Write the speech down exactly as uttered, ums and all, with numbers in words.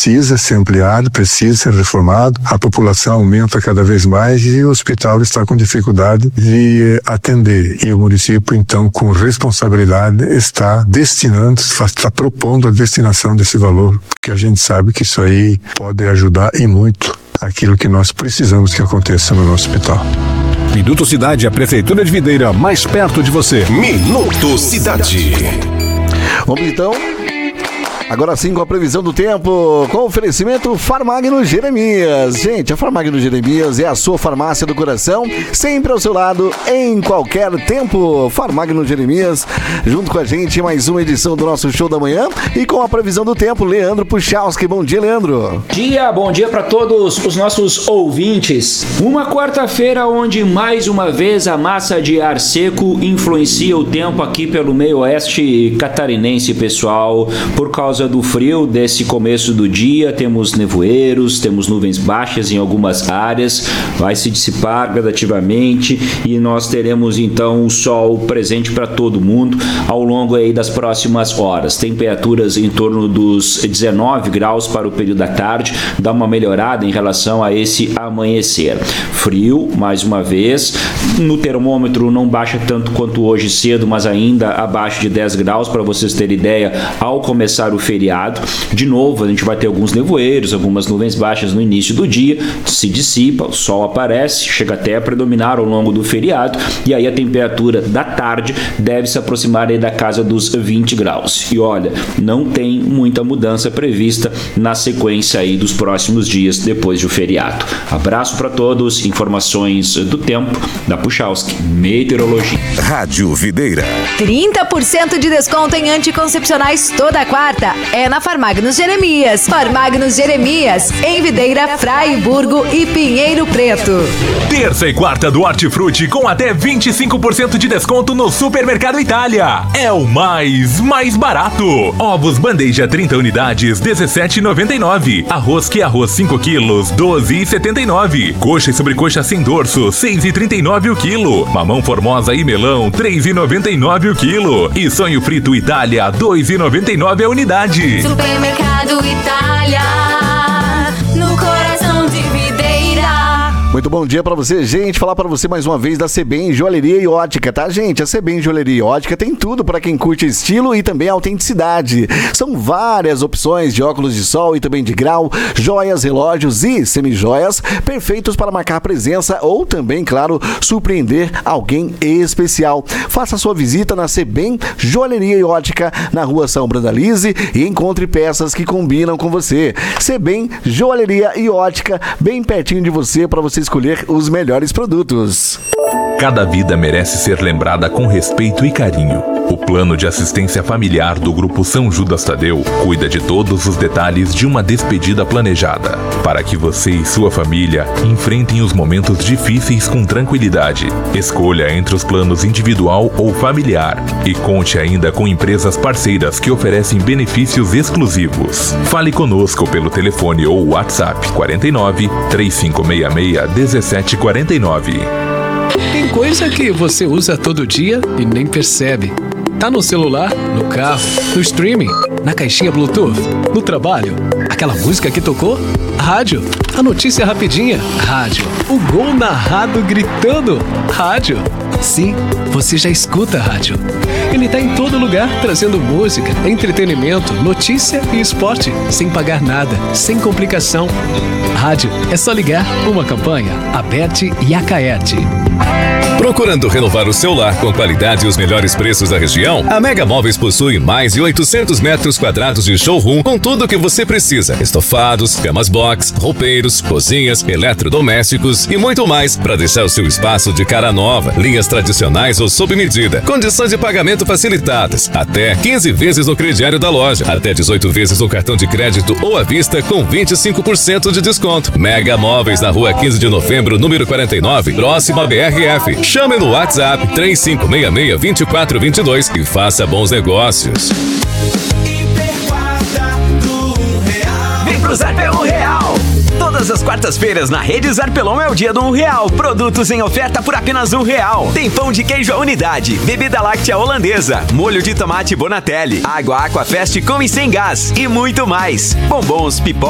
precisa ser ampliado, precisa ser reformado, a população aumenta cada vez mais e o hospital está com dificuldade de atender. E o município, então, com responsabilidade, está destinando, está propondo a destinação desse valor, porque a gente sabe que isso aí pode ajudar e muito aquilo que nós precisamos que aconteça no nosso hospital. Minuto Cidade, a Prefeitura de Videira, mais perto de você. Minuto Cidade. Vamos então, agora sim com a previsão do tempo, com oferecimento Farmagno Jeremias. Gente, a Farmagno Jeremias é a sua farmácia do coração, sempre ao seu lado, em qualquer tempo. Farmagno Jeremias, junto com a gente, mais uma edição do nosso show da manhã e com a previsão do tempo, Leandro Puchalski. Bom dia, Leandro. Dia, bom dia para todos os nossos ouvintes. Uma quarta-feira onde mais uma vez a massa de ar seco influencia o tempo aqui pelo meio oeste catarinense, pessoal, por causa do frio desse começo do dia. Temos nevoeiros, temos nuvens baixas em algumas áreas, vai se dissipar gradativamente e nós teremos então o sol presente para todo mundo ao longo aí das próximas horas. Temperaturas em torno dos dezenove graus para o período da tarde, dá uma melhorada em relação a esse amanhecer. Frio, mais uma vez, no termômetro não baixa tanto quanto hoje cedo, mas ainda abaixo de dez graus, para vocês terem ideia, ao começar o feriado. De novo, a gente vai ter alguns nevoeiros, algumas nuvens baixas no início do dia, se dissipa, o sol aparece, chega até a predominar ao longo do feriado, e aí a temperatura da tarde deve se aproximar aí da casa dos vinte graus. E olha, não tem muita mudança prevista na sequência aí dos próximos dias depois do feriado. Abraço para todos, informações do tempo da Puchalski Meteorologia. Rádio Videira. trinta por cento de desconto em anticoncepcionais toda quarta é na Farmagnos Jeremias. Farmagnos Jeremias, em Videira, Fraiburgo e Pinheiro Preto. Terça e quarta do Hortifruti com até vinte e cinco por cento de desconto no Supermercado Itália. É o mais, mais barato. Ovos bandeja trinta unidades, dezessete reais e noventa e nove centavos. Arroz que arroz cinco quilos, doze reais e setenta e nove centavos. Coxa e sobrecoxa sem dorso, seis reais e trinta e nove centavos o quilo. Mamão formosa e melão, três reais e noventa e nove centavos o quilo. E sonho frito Itália, dois reais e noventa e nove centavos a unidade. Supermercado Itália, no coração de Videira. Muito bom dia pra você, gente. Falar pra você mais uma vez da Sebem Joalheria e Ótica, tá, gente? A Sebem Joalheria e Ótica tem tudo pra quem curte estilo e também autenticidade. São várias opções de óculos de sol e também de grau, joias, relógios e semijoias, perfeitos para marcar presença ou também, claro, surpreender alguém especial. Faça sua visita na Sebem Joalheria e Ótica, na rua São Brandalize, e encontre peças que combinam com você. Sebem Joalheria e Ótica, bem pertinho de você, pra você escolher os melhores produtos. Cada vida merece ser lembrada com respeito e carinho. O plano de assistência familiar do Grupo São Judas Tadeu cuida de todos os detalhes de uma despedida planejada, para que você e sua família enfrentem os momentos difíceis com tranquilidade. Escolha entre os planos individual ou familiar e conte ainda com empresas parceiras que oferecem benefícios exclusivos. Fale conosco pelo telefone ou WhatsApp quarenta e nove, três cinco seis seis, dezessete quarenta e nove. Tem coisa que você usa todo dia e nem percebe. Tá no celular, no carro, no streaming, na caixinha Bluetooth, no trabalho. Aquela música que tocou? Rádio. A notícia rapidinha? Rádio. O gol narrado gritando? Rádio. Sim, você já escuta rádio. Ele tá em todo lugar, trazendo música, entretenimento, notícia e esporte, sem pagar nada, sem complicação. Rádio, é só ligar. Uma campanha, Aberte e Acaerte. Procurando renovar o seu lar com qualidade e os melhores preços da região? A Mega Móveis possui mais de oitocentos metros quadrados de showroom com tudo o que você precisa. Estofados, camas box, roupeiros, cozinhas, eletrodomésticos e muito mais para deixar o seu espaço de cara nova. Linhas tradicionais ou sob medida. Condições de pagamento facilitadas. Até quinze vezes no crediário da loja. Até dezoito vezes no cartão de crédito ou à vista com vinte e cinco por cento de desconto. Mega Móveis na rua quinze de novembro, número quarenta e nove, próximo a B R F. Chame no WhatsApp três cinco seis seis, dois quatro dois dois e faça bons negócios. Vem pro Zarpelão Real! Todas as quartas-feiras na Rede Zarpelão é o dia do um real. Produtos em oferta por apenas um real. Tem pão de queijo à unidade, bebida láctea holandesa, molho de tomate Bonatelli, água Aquafest com e sem gás e muito mais. Bombons, pipoca.